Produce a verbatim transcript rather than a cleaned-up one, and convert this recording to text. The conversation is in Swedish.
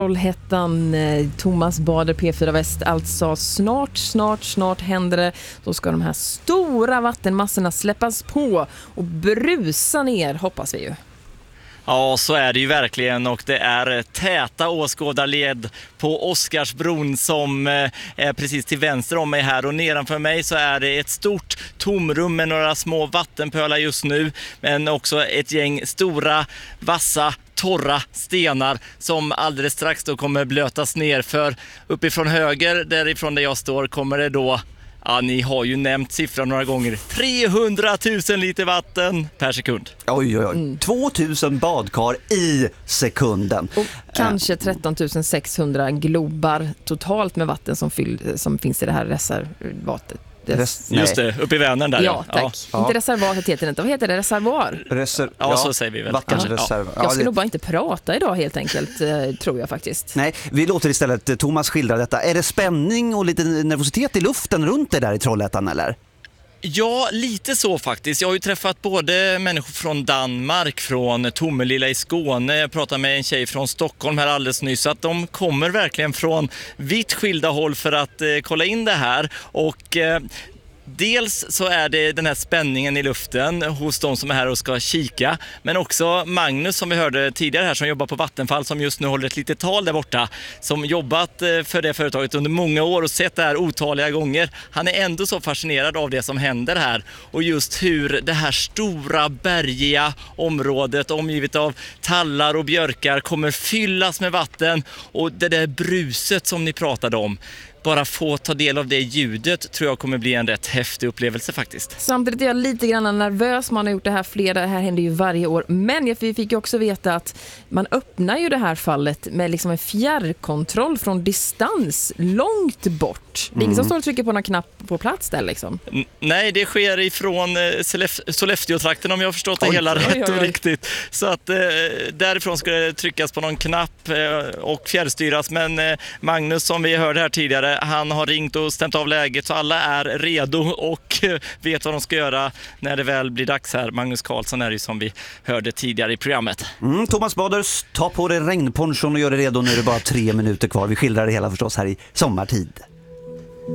Trollhättan, Thomas Bader, P fyra Väst, alltså snart, snart, snart händer det. Då ska de här stora vattenmassorna släppas på och brusa ner, hoppas vi ju. Ja, så är det ju verkligen, och det är täta åskådarled på Oscarsbron som är precis till vänster om mig här, och nedanför mig så är det ett stort tomrum med några små vattenpölar just nu, men också ett gäng stora, vassa, torra stenar som alldeles strax då kommer blötas ner, för uppifrån höger, därifrån där jag står, kommer det då, ja, ni har ju nämnt siffran några gånger, trehundratusen liter vatten per sekund. Oj, oj, oj. Mm. tvåtusen badkar i sekunden. Och kanske tretton tusen sexhundra globar totalt med vatten som, fyll, som finns i det här reservatet. Res- Just det, uppe i Vänern där. Ja, tack. Ja. Inte reservat heter det inte. Vad heter det? Reservoar? Reser- ja, ja, så säger vi väl. Vattenreserv. Ja. Jag ska ja, nog bara inte prata idag helt enkelt, eh, tror jag faktiskt. Nej, vi låter istället Thomas skildra detta. Är det spänning och lite nervositet i luften runt det där i Trollhättan, eller? Ja, lite så faktiskt. Jag har ju träffat både människor från Danmark, från Tomelilla i Skåne. Jag pratade med en tjej från Stockholm här alldeles nyss. Att de kommer verkligen från vitt skilda håll för att eh, kolla in det här. Och eh, dels så är det den här spänningen i luften hos de som är här och ska kika. Men också Magnus, som vi hörde tidigare här, som jobbar på Vattenfall, som just nu håller ett litet tal där borta. Som jobbat för det företaget under många år och sett det här otaliga gånger. Han är ändå så fascinerad av det som händer här. Och just hur det här stora bergiga området omgivet av tallar och björkar kommer fyllas med vatten. Och det där bruset som ni pratade om, bara få ta del av det ljudet tror jag kommer bli en rätt häftig upplevelse faktiskt. Samtidigt är jag lite grann nervös. Man har gjort det här flera, det här händer ju varje år. Men vi fick ju också veta att man öppnar ju det här fallet med liksom en fjärrkontroll från distans långt bort. Det är ingen som står och trycker på någon knapp på plats där liksom. N- nej, det sker ifrån eh, Sollef- Sollefteå-trakten, om jag har förstått det oj, hela oj, rätt oj, oj. och riktigt. Så att eh, därifrån ska det tryckas på någon knapp eh, och fjärrstyras. Men eh, Magnus, som vi hörde här tidigare, han har ringt och stämt av läget, så alla är redo och vet vad de ska göra när det väl blir dags här. Magnus Karlsson är ju som vi hörde tidigare i programmet. Mm, Thomas Baders, ta på dig regnponchon och gör det redo. Nu är det bara tre minuter kvar. Vi skildrar det hela förstås här i sommartid.